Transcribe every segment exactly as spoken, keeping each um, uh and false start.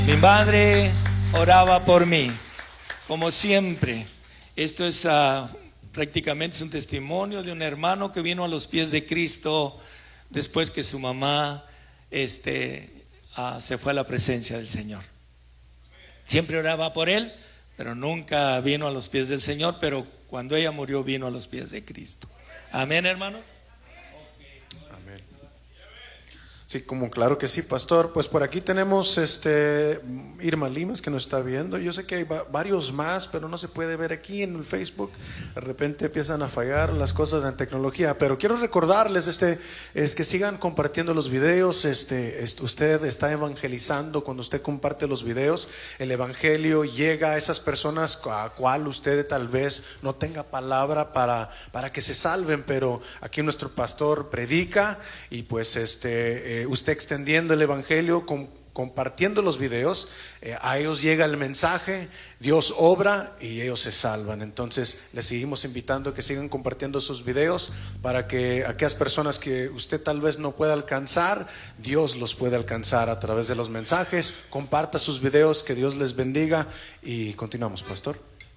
Mi madre oraba por mí, como siempre. Esto es uh, prácticamente es un testimonio de un hermano que vino a los pies de Cristo después que su mamá este, uh, se fue a la presencia del Señor. Siempre oraba por él, pero nunca vino a los pies del Señor, pero cuando ella murió vino a los pies de Cristo. Amén, hermanos. Amén. Sí, como claro que sí, pastor. Pues por aquí tenemos este Irma Limas que nos está viendo. Yo sé que hay va- varios más, pero no se puede ver aquí en el Facebook. De repente empiezan a fallar las cosas en tecnología. Pero quiero recordarles este es que sigan compartiendo los videos. Este, este usted está evangelizando cuando usted comparte los videos. El evangelio llega a esas personas a cual usted tal vez no tenga palabra para para que se salven, pero aquí nuestro pastor predica y pues este eh, usted extendiendo el evangelio, com, compartiendo los videos, eh, a ellos llega el mensaje, Dios obra y ellos se salvan. Entonces les seguimos invitando a que sigan compartiendo sus videos para que aquellas personas que usted tal vez no pueda alcanzar, Dios los puede alcanzar a través de los mensajes. Comparta sus videos, que Dios les bendiga y continuamos, pastor.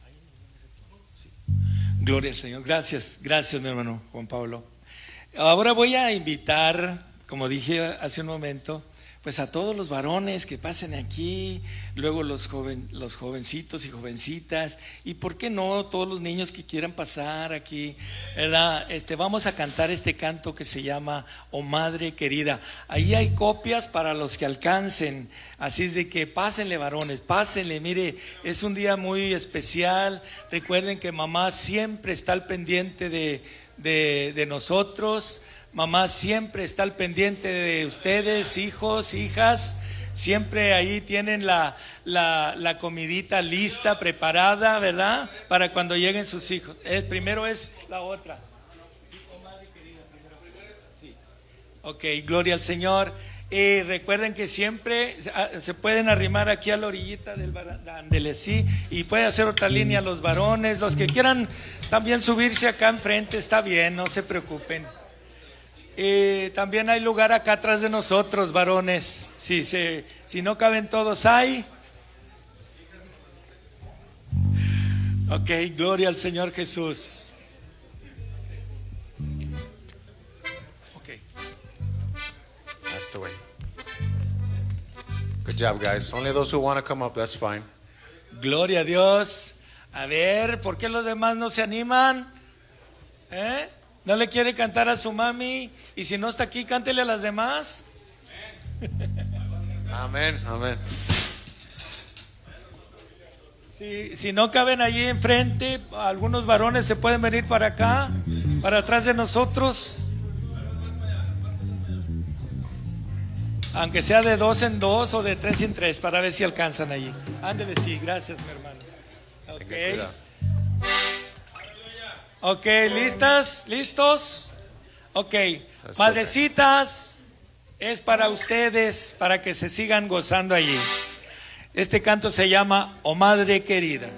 Gloria al Señor. Gracias, gracias mi hermano Juan Pablo. Ahora voy a invitar, como dije hace un momento, pues a todos los varones que pasen aquí, luego los joven, los jovencitos y jovencitas, y por qué no todos los niños que quieran pasar aquí, ¿verdad? Este, vamos a cantar este canto que se llama Oh Madre Querida. Ahí hay copias para los que alcancen, así es de que pásenle varones, pásenle, mire, es un día muy especial. Recuerden que mamá siempre está al pendiente de, de, de nosotros. Mamá siempre está al pendiente de ustedes, hijos, hijas. Siempre ahí tienen la, la, la comidita lista, preparada, ¿verdad? Para cuando lleguen sus hijos. Eh, primero es la otra. Sí, oh madre querida, primero. Sí. Ok, gloria al Señor. Y recuerden que siempre se pueden arrimar aquí a la orillita del ándele, sí, y puede hacer otra línea los varones. Los que quieran también subirse acá enfrente, está bien, no se preocupen. Eh, también hay lugar acá atrás de nosotros, varones. Si, se, si no caben todos, hay. Ok, gloria al Señor Jesús. Ok. That's the way. Good job, guys. Only those who want to come up, that's fine. Gloria a Dios. A ver, ¿por qué los demás no se animan? ¿Eh? ¿No le quiere cantar a su mami? Y si no está aquí, cántele a las demás. Amén, amén. Si, si no caben allí enfrente, algunos varones se pueden venir para acá, para atrás de nosotros. Aunque sea de dos en dos o de tres en tres, para ver si alcanzan allí. Ándele, sí, gracias, mi hermano. Ok. Ok, ¿listas? ¿Listos? Ok, madrecitas, es para ustedes, para que se sigan gozando allí. Este canto se llama Oh Madre Querida.